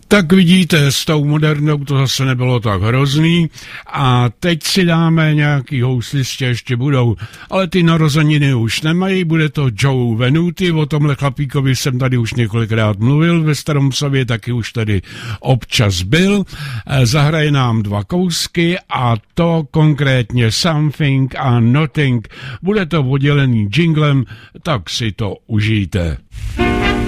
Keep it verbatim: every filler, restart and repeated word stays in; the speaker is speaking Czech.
Tak vidíte, s tou modernou to zase nebylo tak hrozný a teď si dáme nějaký housliště, ještě budou, ale ty narozeniny už nemají, bude to Joe Venuti, o tomhle chlapíkovi jsem tady už několikrát mluvil, ve Staromsově taky už tady občas byl, zahraje nám dva kousky a to konkrétně Something a Nothing, bude to oddělený jinglem, tak si to užijte.